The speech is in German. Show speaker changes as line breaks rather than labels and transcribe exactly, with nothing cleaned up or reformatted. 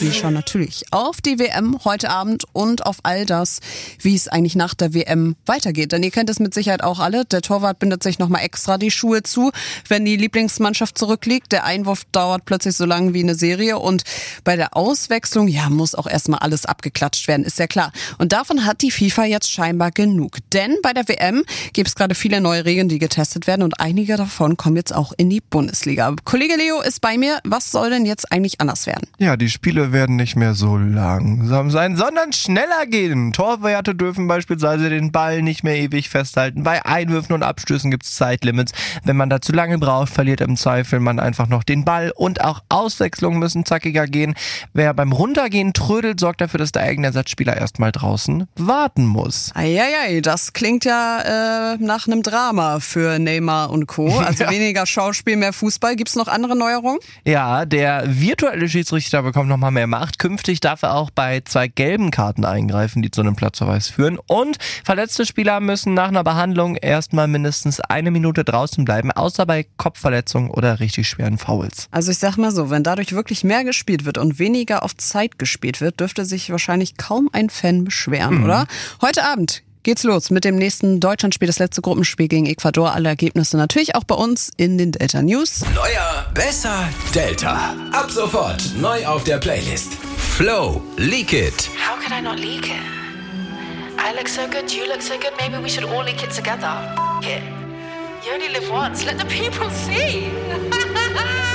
Wir schauen natürlich auf die W M heute Abend und auf all das, wie es eigentlich nach der W M weitergeht. Denn ihr kennt es mit Sicherheit auch alle. Der Torwart bindet sich nochmal extra die Schuhe zu, wenn die Lieblingsmannschaft zurückliegt. Der Einwurf dauert plötzlich so lange wie eine Serie. Und bei der Auswechslung, ja, muss auch erstmal alles abgeklatscht werden, ist ja klar. Und davon hat die FIFA jetzt scheinbar genug. Denn bei der W M gibt es gerade viele neue Regeln, die getestet werden. Und einige davon kommen jetzt auch in die Bundesliga. Kollege Leo ist bei mir. Was soll denn jetzt eigentlich anders werden?
Ja, die Spiele werden nicht mehr so langsam sein, sondern schneller gehen. Torwarte dürfen beispielsweise den Ball nicht mehr ewig festhalten. Bei Einwürfen und Abstößen gibt es Zeitlimits. Wenn man da zu lange braucht, verliert im Zweifel man einfach noch den Ball. Und auch Auswechslungen müssen zackiger gehen. Wer beim Runtergehen trödelt, sorgt dafür, dass der eigene Ersatzspieler erstmal draußen warten muss.
Eieiei, das klingt ja äh, nach einem Drama für Neymar und Co. Also ja. Weniger Schauspiel, mehr Fußball. Gibt's noch andere Neuerungen?
Ja, der virtuelle Schiedsrichter bekommt nochmal mehr Macht. Künftig darf er auch bei zwei gelben Karten eingreifen, die zu einem Platzverweis führen. Und verletzte Spieler müssen nach einer Behandlung erstmal mindestens eine Minute draußen bleiben, außer bei Kopfverletzungen oder richtig schweren Fouls.
Also ich sag mal so, wenn dadurch wirklich mehr gespielt wird und weniger auf Zeit gespielt wird, dürfte sich wahrscheinlich kaum ein Fan beschweren, mhm. oder? Heute Abend geht's los mit dem nächsten Deutschlandspiel, das letzte Gruppenspiel gegen Ecuador. Alle Ergebnisse natürlich auch bei uns in den Delta News.
Neuer, besser, Delta. Ab sofort neu auf der Playlist. Flow, Leak It.
How could I not leak it? I look so good, you look so good, maybe we should all leak it together. It. You only live once, let the people see.